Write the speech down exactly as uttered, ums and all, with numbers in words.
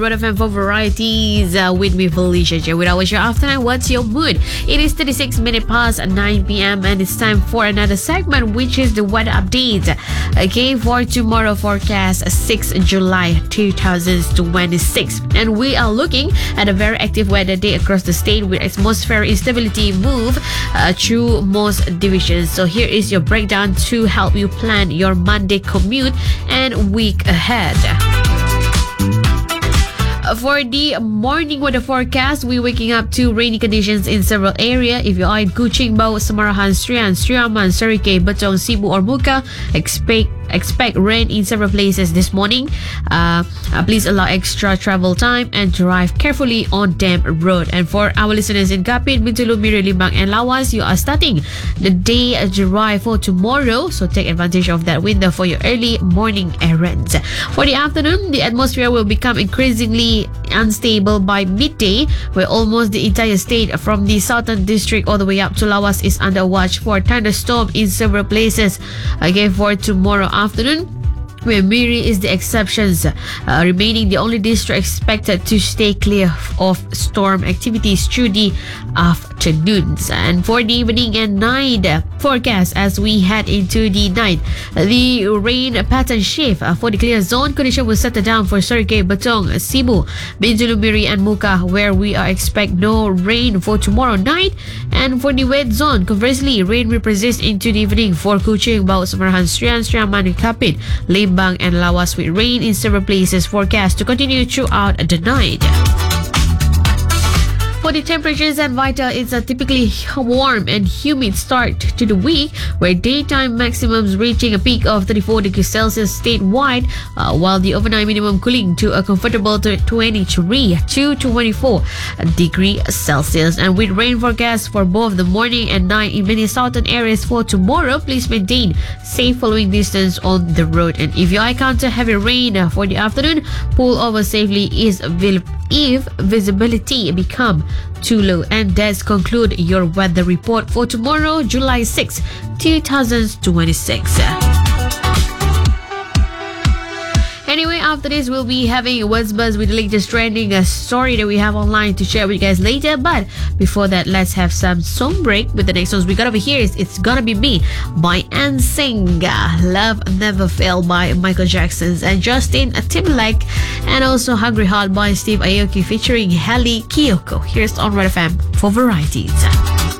Red F M for varieties uh, with me, Felicia J. With our show afternoon, what's your mood? It is thirty-six minutes past nine p.m. and it's time for another segment, which is the weather update. Okay, for tomorrow forecast, sixth of July twenty twenty-six. And we are looking at a very active weather day across the state with atmospheric instability move uh, through most divisions. So here is your breakdown to help you plan your Monday commute and week ahead. For the morning weather forecast, we're waking up to rainy conditions in several areas. If you are in Kuching, Bau, Samarahan, Strian, Striaman, Serike, Betong, Cebu, or Muka, expect expect rain in several places this morning. Uh, uh, please allow extra travel time and drive carefully on damp road. And for our listeners in Kapit, Bintulu, Miri, Limbang, and Lawas, you are starting the day dry for tomorrow, so take advantage of that window for your early morning errands. For the afternoon, the atmosphere will become increasingly unstable by midday, where almost the entire state from the southern district all the way up to Lawas is under watch for thunderstorm in several places. Again, for tomorrow afternoon, where Miri is the exceptions, uh, remaining the only district expected to stay clear of storm activities through the afternoons. And for the evening and night forecast, as we head into the night, the rain pattern shift. Uh, for the clear zone, condition will settle down for Serike, Betong, Cebu, Bintulu, Miri, and Muka, where we are expect no rain for tomorrow night. And for the wet zone, conversely, rain will persist into the evening for Kuching, Bau, Samarahan, Strian, Striaman, and Kapit, Limbang, and Lawas, with rain in several places forecast to continue throughout the night. For the temperatures at Vita, it's a typically warm and humid start to the week, where daytime maximums reaching a peak of thirty-four degrees Celsius statewide, uh, while the overnight minimum cooling to a comfortable twenty-three to twenty-four degrees Celsius. And with rain forecast for both the morning and night in many southern areas for tomorrow, please maintain safe following distance on the road. And if you encounter heavy rain uh, for the afternoon, pull over safely is available if visibility become too low. And that's conclude your weather report for tomorrow, July sixth, twenty twenty-six. Anyway, after this, we'll be having What's Buzz with the latest trending a story that we have online to share with you guys later. But before that, let's have some song break with the next songs we got over here. Is It's Gonna Be Me by N Sync, Love Never Fail by Michael Jackson and Justin Timberlake, and also Hungry Heart by Steve Aoki featuring Halle Kiyoko. Here's on Red F M for varieties.